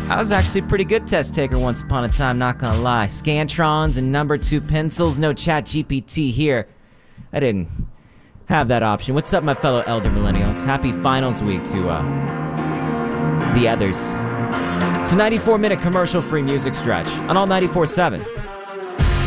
I was actually a pretty good test taker once upon a time, not gonna lie. Scantrons and number 2 pencils, no ChatGPT here. I didn't have that option. What's up, my fellow elder millennials? Happy finals week to the others. It's a 94-minute commercial-free music stretch on all 94.7.